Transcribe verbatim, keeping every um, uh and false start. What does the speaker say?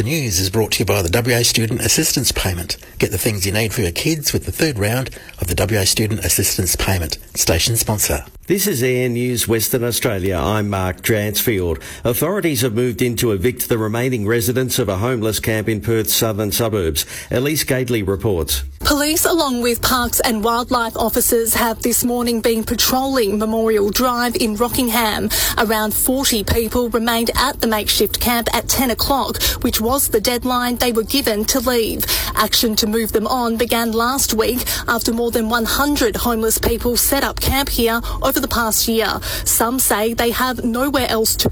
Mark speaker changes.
Speaker 1: The news is brought to you by the W A Student Assistance Payment. Get the things you need for your kids with the third round of the W A Student Assistance Payment. Station sponsor.
Speaker 2: This is Air News Western Australia. I'm Mark Dransfield. Authorities have moved in to evict the remaining residents of a homeless camp in Perth's southern suburbs. Elise Gately reports.
Speaker 3: Police, along with Parks and Wildlife officers, have this morning been patrolling Memorial Drive in Rockingham. Around forty people remained at the makeshift camp at ten o'clock, which was the deadline they were given to leave. Action to move them on began last week after more than one hundred homeless people set up camp here over the past year. Some say they have nowhere else to